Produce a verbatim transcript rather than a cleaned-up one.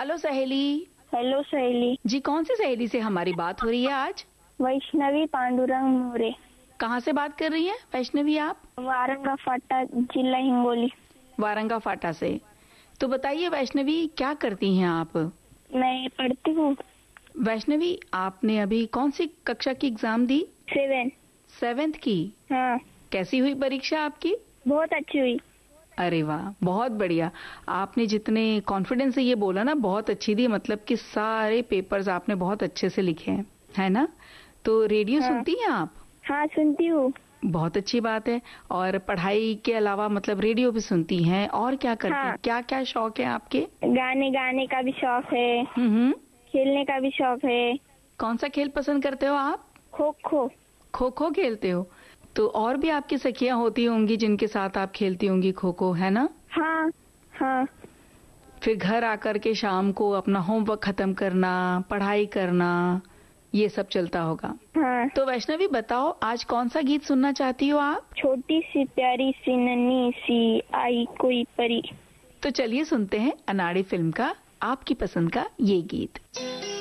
Hello सहेली। Hello सहेली जी, कौन सी सहेली से हमारी बात हो रही है आज? वैष्णवी पांडुरंग मोरे। कहाँ से बात कर रही हैं वैष्णवी आप? वारंगा फाटा, जिला हिंगोली। वारंगा फाटा से। तो बताइए वैष्णवी, क्या करती हैं आप? मैं पढ़ती हूँ। वैष्णवी, आपने अभी कौन सी कक्षा की एग्जाम दी? सेवन। सेवेंथ की? हाँ। कैसी हुई परीक्षा आपकी? बहुत अच्छी हुई। अरे वाह, बहुत बढ़िया। आपने जितने कॉन्फिडेंस से ये बोला ना, बहुत अच्छी थी, मतलब कि सारे पेपर्स आपने बहुत अच्छे से लिखे हैं, है ना? तो रेडियो हाँ। सुनती हैं आप? हाँ, सुनती हूँ। बहुत अच्छी बात है। और पढ़ाई के अलावा मतलब रेडियो भी सुनती हैं, और क्या करती हैं? हाँ। क्या क्या शौक है आपके? गाने गाने का भी शौक है। हम्म। खेलने का भी शौक है। कौन सा खेल पसंद करते हो आप? खो खो। खो खो खेलते हो? तो और भी आपकी सखियां होती होंगी जिनके साथ आप खेलती होंगी खो खो, है ना? हाँ हाँ। फिर घर आकर के शाम को अपना होमवर्क खत्म करना, पढ़ाई करना, ये सब चलता होगा। हाँ। तो वैष्णवी बताओ, आज कौन सा गीत सुनना चाहती हो आप? छोटी सी प्यारी सी नन्ही सी आई कोई परी। तो चलिए सुनते हैं अनाड़ी फिल्म का आपकी पसंद का ये गीत।